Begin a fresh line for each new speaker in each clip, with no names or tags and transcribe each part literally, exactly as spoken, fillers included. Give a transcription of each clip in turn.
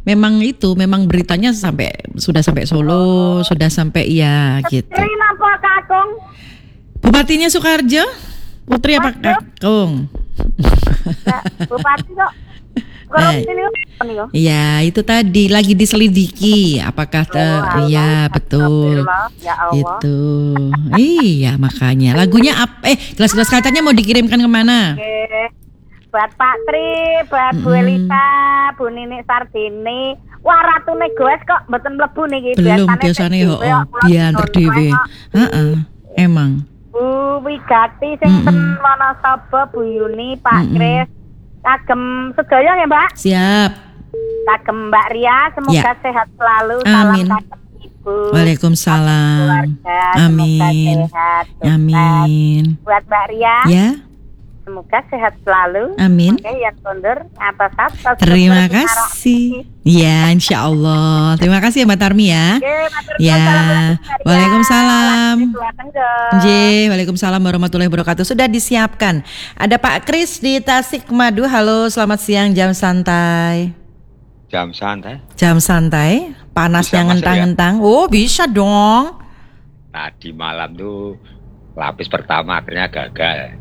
memang itu, memang beritanya sampai sudah sampai Solo, oh. sudah sampai iya gitu.
Putri napa Kakung?
Bupatinya Sukoharjo? Putri apa Kakung?
Bupati kok. Korupsi ini kok.
Iya, itu tadi lagi diselidiki apakah oh, iya betul.
Ya Allah.
Itu. Iya, makanya lagunya apa eh gelas-gelas kacanya mau dikirimkan kemana?
Oke. Buat Pak Tri, buat mm-hmm. Bu Elisa, Bu Nini Sardini. Wah, ratune goes kok mboten mlebu niki.
Belum biasane yo biantar dhewe. Heeh, emang.
Bu Wigati sing ten mm-hmm. Wonosobo, Bu Yuni, Pak mm-hmm. Kris. Kagem sedaya ya, Mbak?
Siap.
Kagem Mbak Ria, semoga ya. Sehat selalu.
Amin.
Salam kagem Ibu.
Waalaikumsalam. Amin.
Sehat,
amin.
Buat Mbak Ria.
Ya.
Semoga sehat selalu.
Amin.
Oke, yang kondur atas atas.
Terima kasih. Ya, insya Allah. Terima kasih ya Mbak Tarmi ya.
Oke,
ya. Waalaikumsalam. J. Waalaikumsalam warahmatullahi wabarakatuh. Sudah disiapkan. Ada Pak Kris di Tasikmadu. Halo, selamat siang. Jam santai.
Jam santai.
Jam santai. Panasnya ngentang-ngentang. Ya? Oh, bisa dong.
Tadi malam tuh lapis pertama akhirnya gagal.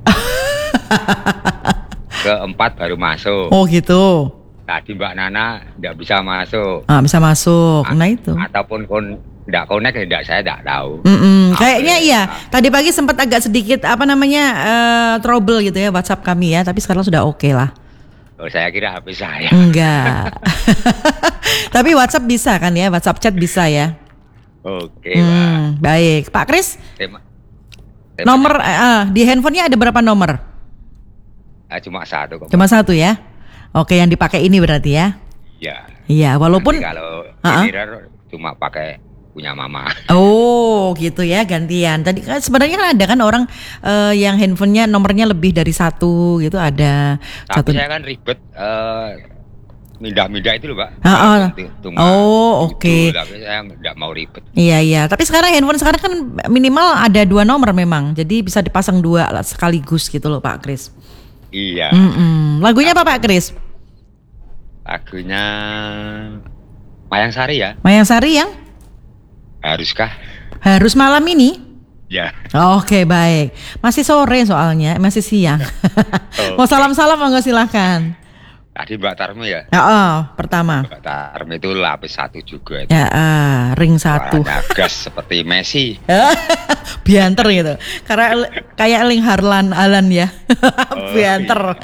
Keempat baru masuk.
Oh gitu.
Tadi Mbak Nana tidak bisa masuk.
Ah bisa masuk. Nah itu.
Ataupun kon tidak connect, tidak saya tidak tahu.
Mm-mm. Kayaknya iya. Tadi pagi sempat agak sedikit apa namanya uh, trouble gitu ya WhatsApp kami ya. Tapi sekarang sudah oke okay lah.
Oh saya kira H P saya.
Enggak. Tapi WhatsApp bisa kan ya? WhatsApp chat bisa ya.
Oke.
Hmm, baik. Pak Kris.
Tema. Tema.
Nomor uh, di handphonenya ada berapa nomor?
Cuma satu kok.
Cuma satu ya. Oke, yang dipakai ini berarti ya.
Iya.
Iya, walaupun
nanti kalau
uh-uh.
ini cuma pakai punya mama.
Oh, gitu ya, gantian. Tadi kan sebenarnya kan ada kan orang uh, yang handphonenya nomornya lebih dari satu gitu ada.
Tapi satu. Saya kan ribet uh, mindah-mindah itu loh, Pak.
Uh-uh. Oh, oke. Okay.
Tapi saya tidak mau ribet.
Iya, iya. Tapi sekarang handphone sekarang kan minimal ada dua nomor memang. Jadi bisa dipasang dua sekaligus gitu loh, Pak Kris.
Iya.
Mm-mm. Lagunya apa Pak Kris?
Lagunya Mayang Sari ya.
Mayang Sari yang?
Haruskah?
Harus malam ini?
Ya.
Oke, baik. Masih sore soalnya, masih siang. Okay. Mau salam-salam monggo silahkan.
Tadi Mbak Tarmi ya?
Ya, oh, pertama.
Mbak Tarmi itu lapis satu juga.
Itu. Ya, uh, ring satu.
Warna gas seperti Messi.
Bianter gitu. Karena kayak Erling Haaland Alan ya. Oh, Bianter.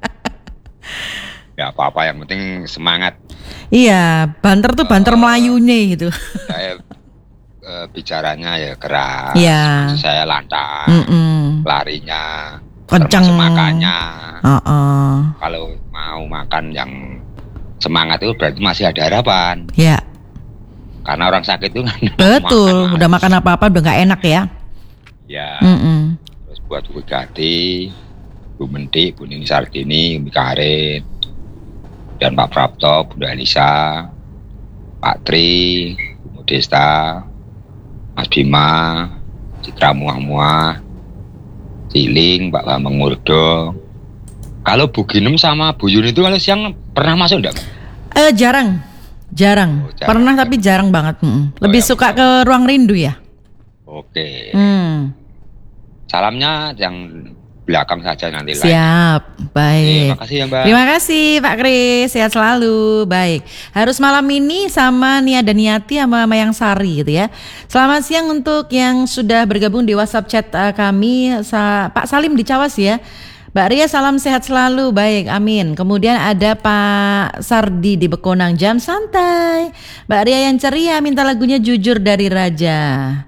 Ya apa-apa, yang penting semangat.
Iya, banter tuh banter uh, Melayunya gitu.
Saya uh, bicaranya ya keras.
Iya.
Saya lantang.
Mm-mm.
Larinya
kenceng,
makannya.
Uh-uh.
Kalau mau makan yang semangat itu berarti masih ada harapan.
Ya.
Karena orang sakit itu kan.
Betul, makan, udah makan apa-apa udah nggak enak ya.
Ya.
Mm-mm.
Terus buat Bu Gati, Bu Menti, Bu Nini Sardini, Bu Karin, dan Pak Prapto, Bu Elisa, Pak Tri, Bu Desta, Mas Bima, Citra Muah-Muah, Ciling, Pak Bambang Murdo. Kalau Bu Ginem sama Bu Yuni itu kalau siang pernah masuk enggak?
Eh jarang, jarang. Oh, jarang. Pernah tapi jarang banget. Hmm. Lebih oh, ya, suka betul. Ke Ruang Rindu ya.
Oke.
Hmm.
Salamnya yang belakang saja nanti.
Siap, baik.
Terima kasih ya Mbak.
Terima kasih Pak Kris, sehat selalu. Baik, harus malam ini sama Nia dan Niati sama Mayang Sari gitu ya. Selamat siang untuk yang sudah bergabung di WhatsApp chat uh, kami, Sa- Pak Salim di Cawas ya. Mbak Ria salam sehat selalu, baik, amin. Kemudian ada Pak Sardi di Bekonang, jam santai. Mbak Ria yang ceria minta lagunya Jujur dari Raja.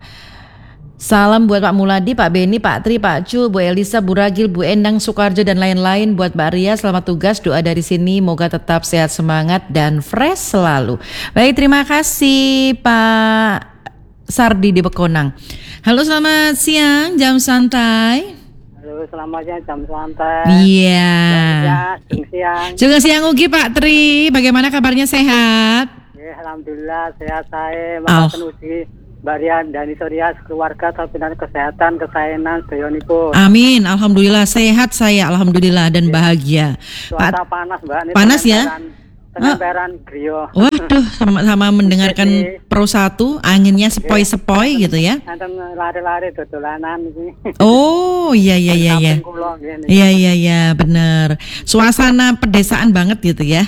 Salam buat Pak Muladi, Pak Beni, Pak Tri, Pak Cu, Bu Elisa, Bu Ragil, Bu Endang, Sukoharjo dan lain-lain. Buat Mbak Ria selamat tugas, doa dari sini moga tetap sehat semangat dan fresh selalu. Baik, terima kasih Pak Sardi di Bekonang. Halo, selamat siang, jam santai.
Halo, selamat siang, jam santai.
Iya.
Selamat siang.
Juga siang Ugi, Pak Tri. Bagaimana kabarnya, sehat?
Ya, alhamdulillah sehat saya. Makasih Ugi. Mbak Rian dan Surya keluarga dan kesehatan kesayangan Bayonipun.
Amin, alhamdulillah sehat saya, alhamdulillah dan bahagia.
Cuaca panas Mbak. Ini
panas ya?
tengah peran griya.
Waduh, sama-sama mendengarkan Pro satu, anginnya sepoi-sepoi gitu ya.
Anten lari-lari dodolanan iki.
Oh, iya iya iya iya. Iya iya iya, bener. Suasana pedesaan banget gitu ya.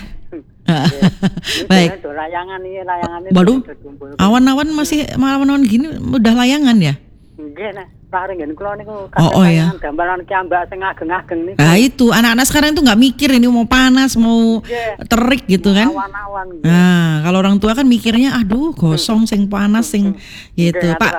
Baik.
Layangan iki, layangan iki.
Waduh, awan-awan masih awan-awan gini udah layangan ya?
Nggih, nah. Paring ngene kula niku
Oh, oh ya.
gambaran kiambak sing ageng-ageng niku.
Nah itu anak-anak sekarang tuh nggak mikir ini mau panas mau
yeah.
terik gitu kan.
Awan-awan.
Nah kalau orang tua kan mikirnya aduh gosong sing panas sing gitu Pak.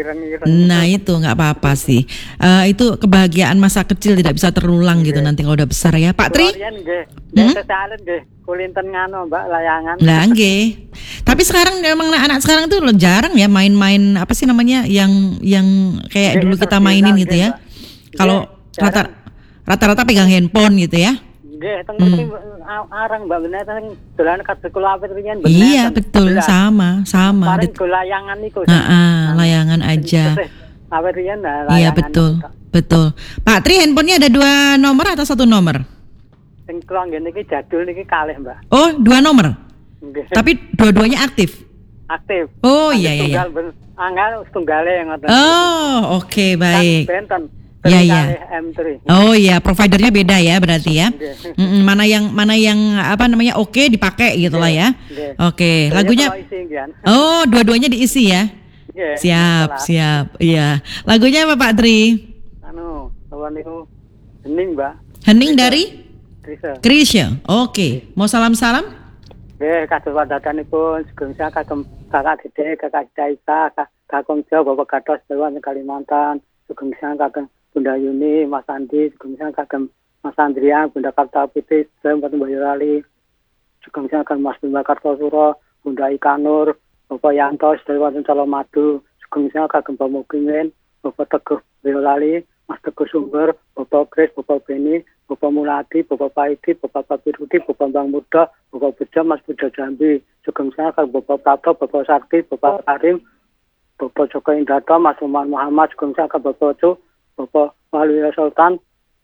Nah itu nggak apa-apa sih. Uh, itu kebahagiaan masa kecil tidak bisa terulang gitu nanti kalau udah besar ya Pak Tri.
Hmm? Kulinten ngano Mbak layangan.
Lah nggih. Tapi sekarang memang anak sekarang tuh jarang ya main-main apa sih namanya yang yang kayak dulu kita mainin gitu ya. Kalau rata rata-rata pegang handphone gitu ya.
Nggih, teng mesti arang Mbak bener teng dolan kat sekolah awet riyen bener.
Iya, betul, sama, sama.
Paling go layangan niku.
Heeh, layangan aja.
Awet riyen layangan.
Iya, betul. Betul. Pak Tri handphonenya ada dua nomor atau satu nomor?
Sing kula ngene iki jadul niki kalih, Mbak.
Oh, dua nomor.
Nggih.
Tapi dua-duanya aktif.
Aktif.
Oh, iya iya iya.
Anggal tunggale ngoten.
Oh, oke, okay, baik.
Benten.
Iya iya.
M tiga.
Oh iya, providernya beda ya berarti ya. Mm-mm, mana yang mana yang apa namanya oke okay, dipakai gitu lah ya. Oke, okay. Lagunya. Oh, dua-duanya diisi ya. Siap, siap. Iya. Lagunya apa Pak Tri?
Anu, lawan niku Hening, Mbak.
Hening dari?
Krisya.
Krisya. Oke. Okay. Mau salam-salam?
Nggih, kados wadatanipun sugeng kagem Kakak Dede, Kakak Daisa, Kakang Jawa, Bapak Gatos Dewan Kalimantan, sugeng kagem Bunda Yuni, Mas Andi, sugeng kagem Mas Andrian, Bunda Kartapiti, Mbak Boyolali, sugeng kagem Mas Bima Kartosuro, Bunda Ikanur, Bapak Yanto, Dewan Calomadu, sugeng kagem Bapak Mukimin, Bapak Teguh Boyolali, Mas Teguh Sumber, Bapak Kris, Bapak Beni, Bapak Muladi, Bapak Paiti, Bapak Papirudi, Bapak Bang Muda, Bapak Beja, Mas Beja Jambi, sugeng kagem Bapak Prato, Bapak Sakti, Bapak Karim, Bapak Joko Indrato, Mas Umar Muhammad, sugeng kagem Bapak Ojo, Bapak Waluya Sultan,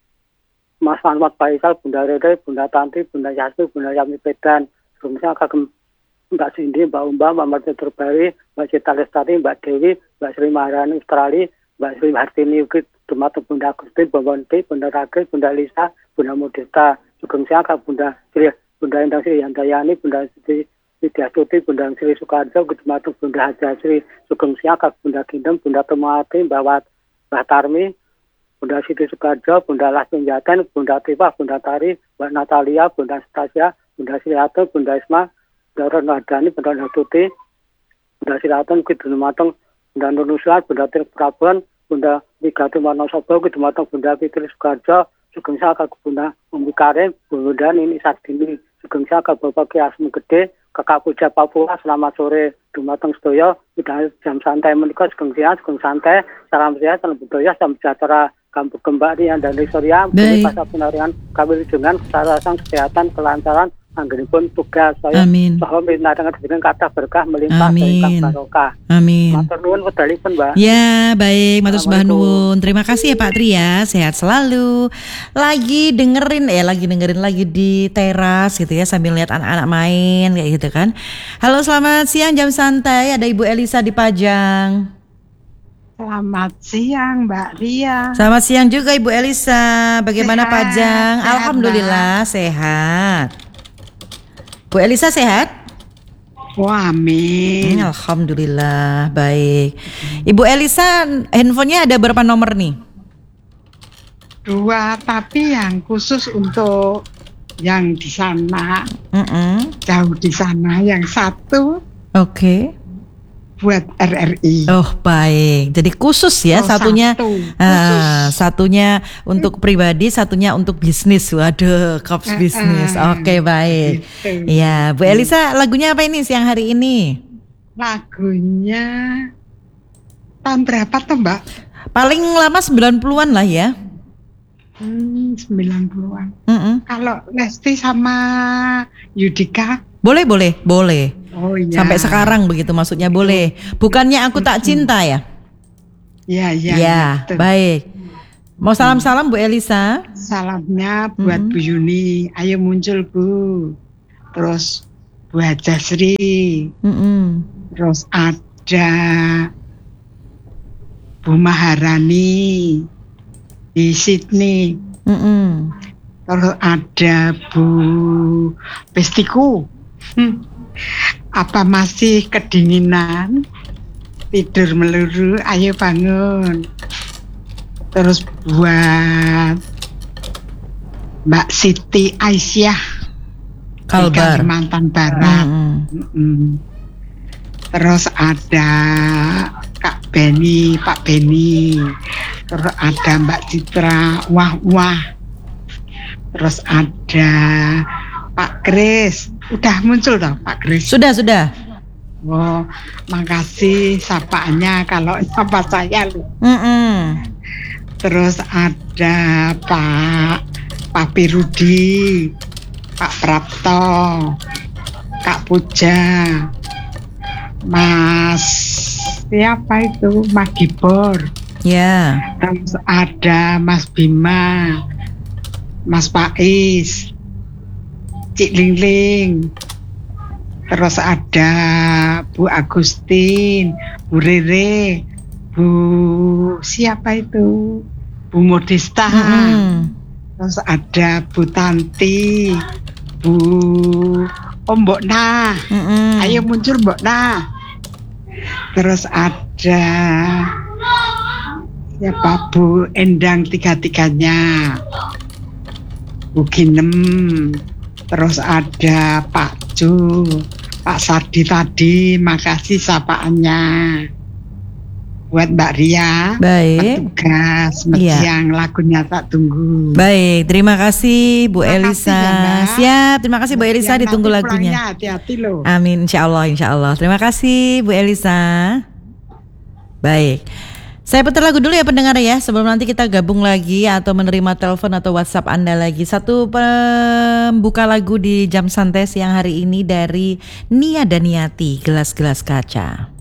Mas Ahmad Faisal, Bunda Rede, Bunda Tanti, Bunda Yasmi, Bunda Yami Pedan, sugeng kagem Mbak Cindy, Mbak Umba, Mbak Martin Terbari, Mbak Cita Lestari, Mbak Dewi, Mbak Sri Maharani Australia, Mbak Sri Hartini Ukit, Dumateng Bunda Agusti, Bunda Bonti, Bunda Ragil, Bunda Lisa, Bunda Modesta, sugeng kagem Bunda Sri, Bunda Endang Sri Yandayani, Bunda Sri Widya Stuti, Bunda Sri Soekarjo, Dumateng Bunda Haja Sri, sugeng kagem Bunda Gendem, Bunda Temati, Mbak Wat, Mbak Tarmi, Bunda Siti Soekarjo, Bunda Lasmi Jaten, Bunda Tifa, Bunda Tari, Mbak Natalia, Bunda Stasia, Bunda Sri Ato, Bunda Isma, Bunda Renadani, Bunda Natuti, Bunda Sri Ato, Dumateng Bunda Nuruslan, Bunda Tir Prabon, Bunda Wigati Warnosobo, Dumateng Bunda Fitri Soekarjo, sugeng kagem Bunda Umi Karim, Bunda Nini Sardini, sugeng kagem Bapak Ki Asmi Gede, Kakak Puja Papua, selamat sore Dumateng Sedaya, udah jam santai menika sugeng siang, sugeng santai, salam sehat, salam budaya, salam sejahtera, kampung kembali dan dari Surya, pasal penarian kawilujengan, kesehatan, kesehatan, kelancaran, anggenipun tugas saya bahwa minatang dengan kata berkah melimpah dari kang barokah.
Amin.
Matur nuwun wedalipun, Mbak.
Ya, baik, matur sembah nuwun. Terima kasih ya Pak Tri ya. Sehat selalu. Lagi dengerin ya, lagi dengerin lagi di teras gitu ya sambil lihat anak-anak main kayak gitu kan. Halo, selamat siang jam santai. Ada Ibu Elisa di Pajang.
Selamat siang Mbak Ria.
Selamat siang juga Ibu Elisa. Bagaimana sehat, Pajang? Sehat, alhamdulillah Mbak. Sehat. Bu Elisa sehat?
Wah, amin.
Hmm, alhamdulillah, baik. Ibu Elisa, handphonenya ada berapa nomor nih?
Dua, tapi yang khusus untuk yang di sana, Mm-mm. jauh di sana. Yang satu,
oke, okay.
buat R R I.
Oh baik, jadi khusus ya, oh, satunya,
satu.
uh, satunya untuk pribadi, satunya untuk bisnis. Waduh, kops uh, bisnis. Uh, Oke okay, baik. Gitu. Ya, Bu Elisa, lagunya apa ini siang hari ini?
Lagunya tahun berapa tuh Mbak?
Paling lama sembilan puluhan lah ya.
Hmm, sembilan puluhan.
Mm-mm.
Kalau Lesti sama Yudika?
Boleh, boleh, boleh.
Oh, iya.
Sampai sekarang begitu maksudnya boleh. Bukannya Aku Tak Cinta ya?
Iya, iya.
Ya, baik. Mau salam-salam Bu Elisa?
Salamnya buat mm-hmm. Bu Yuni. Ayo muncul Bu. terus Bu Hajasri,
Mm-mm.
terus ada Bu Maharani di Sydney,
Mm-mm.
terus ada Bu Pestiku. Hmm. Apa masih kedinginan? Tidur melulu, ayo bangun. Terus buat Mbak Siti Aisyah di
Kalbar.
Kalimantan Barat.
Mm-mm.
Mm-mm. Terus ada Kak Beni, Pak Beni. Terus ada Mbak Citra, wah wah. Terus ada Pak Kris. Udah muncul toh Pak Kris?
Sudah, sudah.
Oh, makasih sapaannya kalau sapa saya lu.
Mm-mm.
Terus ada Pak Papi Rudi, Pak Prapto, Kak Puja, Mas siapa itu, Mas Gibor.
Ya.
Terus ada Mas Bima, Mas Pais, Cik Lingling. Terus ada Bu Agustin, Bu Rere, Bu siapa itu, Bu Modesta.
Mm-mm.
Terus ada Bu Tanti, Bu Oh Mbok Nah.
Mm-mm.
Ayo muncul Mbok Nah. Terus ada siapa, Bu Endang tiga-tiganya, Bu Ginem. Terus ada Pak Ju, Pak Sardi tadi, makasih sapaannya. Buat Mbak Ria,
Baik.
petugas
Iya.
yang lagunya tak tunggu.
Baik, terima kasih Bu
Terima
Elisa.
kasih ya, Mbak.
Siap, terima kasih Bu Elisa,
Ya,
ditunggu
nanti
lagunya.
pulangnya hati-hati loh.
Amin, insya Allah, insya Allah. Terima kasih Bu Elisa. Baik, saya putar lagu dulu ya pendengar ya, sebelum nanti kita gabung lagi atau menerima telepon atau WhatsApp Anda lagi. Satu pembuka lagu di Jam Santai siang hari ini dari Nia Daniati, Gelas-Gelas Kaca.